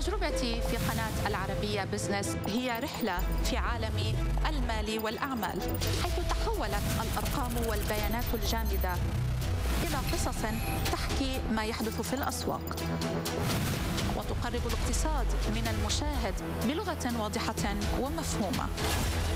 تجربتي في قناة العربية بزنس هي رحلة في عالم المال والأعمال، حيث تحولت الأرقام والبيانات الجامدة إلى قصص تحكي ما يحدث في الأسواق، وتقرب الاقتصاد من المشاهد بلغة واضحة ومفهومة.